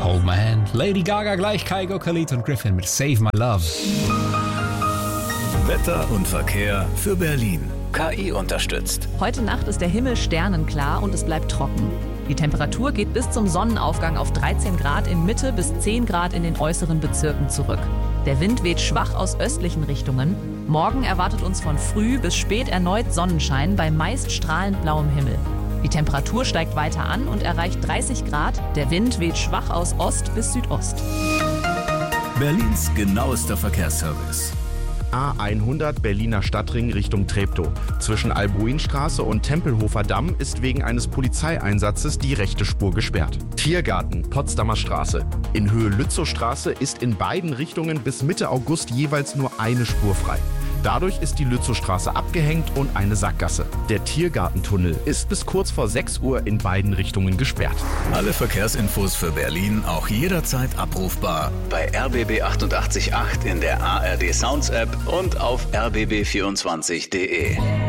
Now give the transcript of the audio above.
Hold My Hand, Lady Gaga gleich, Kygo, Khalid und Griffin mit Save My Love. Wetter und Verkehr für Berlin. KI unterstützt. Heute Nacht ist der Himmel sternenklar und es bleibt trocken. Die Temperatur geht bis zum Sonnenaufgang auf 13 Grad in Mitte bis 10 Grad in den äußeren Bezirken zurück. Der Wind weht schwach aus östlichen Richtungen. Morgen erwartet uns von früh bis spät erneut Sonnenschein bei meist strahlend blauem Himmel. Die Temperatur steigt weiter an und erreicht 30 Grad. Der Wind weht schwach aus Ost bis Südost. Berlins genauester Verkehrsservice. A100 Berliner Stadtring Richtung Treptow. Zwischen Albuinstraße und Tempelhofer Damm ist wegen eines Polizeieinsatzes die rechte Spur gesperrt. Tiergarten, Potsdamer Straße. In Höhe Lützowstraße ist in beiden Richtungen bis Mitte August jeweils nur eine Spur frei. Dadurch ist die Lützowstraße abgehängt und eine Sackgasse. Der Tiergartentunnel ist bis kurz vor 6 Uhr in beiden Richtungen gesperrt. Alle Verkehrsinfos für Berlin auch jederzeit abrufbar bei RBB 888 in der ARD Sounds App und auf rbb24.de.